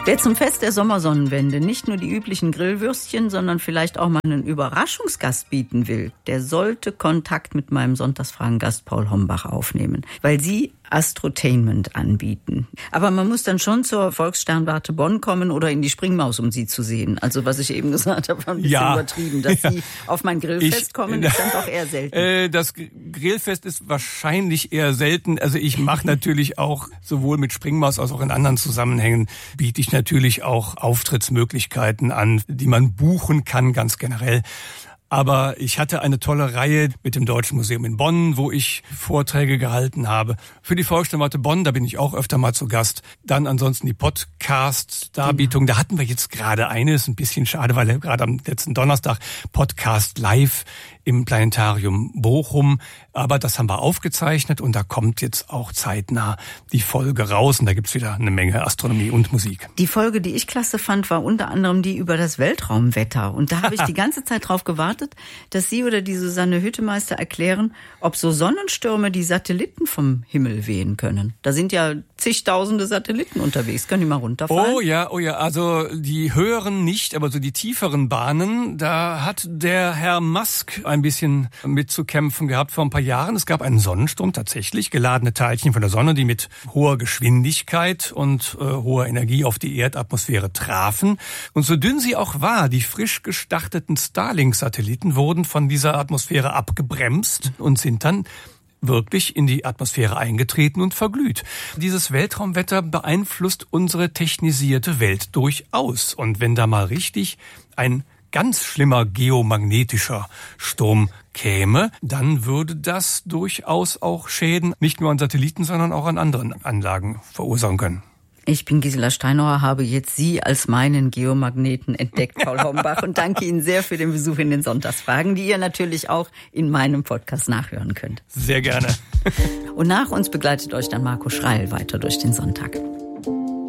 Wer zum Fest der Sommersonnenwende nicht nur die üblichen Grillwürstchen, sondern vielleicht auch mal einen Überraschungsgast bieten will, der sollte Kontakt mit meinem Sonntagsfragen-Gast Paul Hombach aufnehmen, weil sie Astrotainment anbieten. Aber man muss dann schon zur Volkssternwarte Bonn kommen oder in die Springmaus, um sie zu sehen. Also was ich eben gesagt habe, war ein bisschen übertrieben. Dass sie auf mein Grillfest kommen, ist dann doch eher selten. Das Grillfest ist wahrscheinlich eher selten. Also ich mache natürlich auch sowohl mit Springmaus als auch in anderen Zusammenhängen, biete ich natürlich auch Auftrittsmöglichkeiten an, die man buchen kann, ganz generell. Aber ich hatte eine tolle Reihe mit dem Deutschen Museum in Bonn, wo ich Vorträge gehalten habe. Für die Volkssternwarte Bonn, da bin ich auch öfter mal zu Gast. Dann ansonsten die Podcast-Darbietung. Da hatten wir jetzt gerade eine, ist ein bisschen schade, weil gerade am letzten Donnerstag Podcast live im Planetarium Bochum. Aber das haben wir aufgezeichnet und da kommt jetzt auch zeitnah die Folge raus. Und da gibt's wieder eine Menge Astronomie und Musik. Die Folge, die ich klasse fand, war unter anderem die über das Weltraumwetter. Und da habe ich die ganze Zeit drauf gewartet, dass Sie oder die Susanne Hüttemeister erklären, ob so Sonnenstürme die Satelliten vom Himmel wehen können. Da sind ja zigtausende Satelliten unterwegs. Können die mal runterfallen? Oh ja. Also die höheren nicht, aber so die tieferen Bahnen, da hat der Herr Musk ein bisschen mitzukämpfen gehabt vor ein paar Jahren. Es gab einen Sonnensturm, tatsächlich geladene Teilchen von der Sonne, die mit hoher Geschwindigkeit und hoher Energie auf die Erdatmosphäre trafen. Und so dünn sie auch war, die frisch gestarteten Starlink-Satelliten wurden von dieser Atmosphäre abgebremst und sind dann wirklich in die Atmosphäre eingetreten und verglüht. Dieses Weltraumwetter beeinflusst unsere technisierte Welt durchaus. Und wenn da mal richtig ein ganz schlimmer geomagnetischer Sturm käme, dann würde das durchaus auch Schäden nicht nur an Satelliten, sondern auch an anderen Anlagen verursachen können. Ich bin Gisela Steinauer, habe jetzt Sie als meinen Geomagneten entdeckt, Paul Hombach, und danke Ihnen sehr für den Besuch in den Sonntagsfragen, die ihr natürlich auch in meinem Podcast nachhören könnt. Sehr gerne. Und nach uns begleitet euch dann Marco Schreil weiter durch den Sonntag.